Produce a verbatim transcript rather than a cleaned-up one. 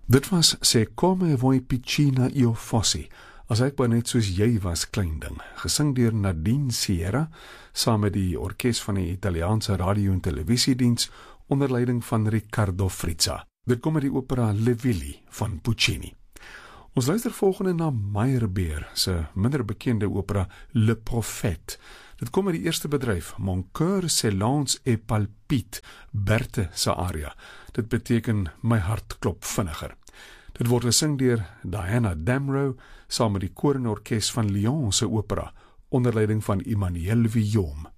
Dit was Se come voi piccina io fossi, as ek maar net soos jy was klein ding, gesing deur Nadine Sierra, saam met die orkes van die Italiaanse radio- en televisiediens, onder leiding van Riccardo Frizza. Dit kom uit die opera Le Villi van Puccini. Ons luister volgende na Meyerbeer se minder bekende opera Le Prophète. Dit kom uit die eerste bedryf, Mon cœur s'élance et palpite, Berthe se aria. Dit beteken, my hart klop vinniger. Dit word gesing deur Diana Damrow, saam met die koor en orkes van Lyon se opera, onder leiding van Emmanuel Villaume.